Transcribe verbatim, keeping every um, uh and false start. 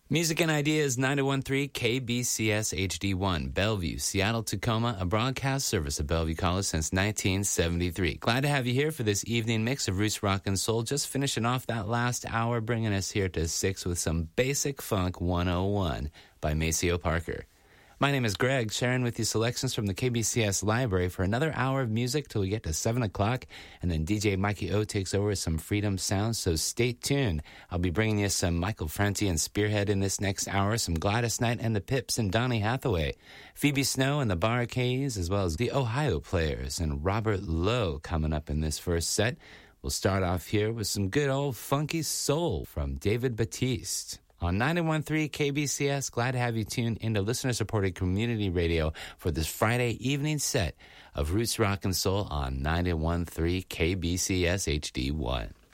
Music and Ideas, ninety-one point three K B C S H D one, Bellevue, Seattle, Tacoma, a broadcast service of Bellevue College since nineteen seventy-three. Glad to have you here for this evening mix of roots, rock, and soul. Just finishing off that last hour, bringing us here to six with some Basic Funk one oh one by Maceo Parker. My name is Greg, sharing with you selections from the K B C S library for another hour of music till we get to seven o'clock, and then D J Mikey O takes over with some Freedom Sounds, so stay tuned. I'll be bringing you some Michael Franti and Spearhead in this next hour, some Gladys Knight and the Pips and Donny Hathaway, Phoebe Snow and the Barricades, as well as the Ohio Players and Robert Lowe coming up in this first set. We'll start off here with some good old funky soul from David Batiste. On ninety-one point three K B C S, glad to have you tuned into listener-supported community radio for this Friday evening set of Roots, Rock, and Soul on ninety-one point three K B C S H D one.